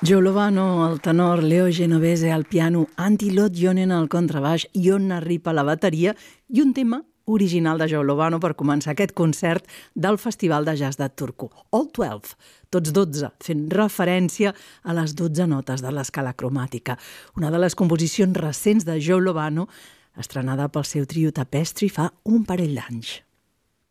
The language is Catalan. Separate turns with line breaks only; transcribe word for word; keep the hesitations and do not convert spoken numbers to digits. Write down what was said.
Joe Lovano al tenor, Leo Genovese al piano, Antti Lotjonen al contrabaix, Jonna Ripa a la bateria i un tema original de Joe Lovano per començar aquest concert del Festival de Jazz de Turku, All dotze, tots dotze, fent referència a les dotze notes de l'escala cromàtica, una de les composicions recents de Joe Lovano, estrenada pel seu trio Tapestry fa un parell d'anys.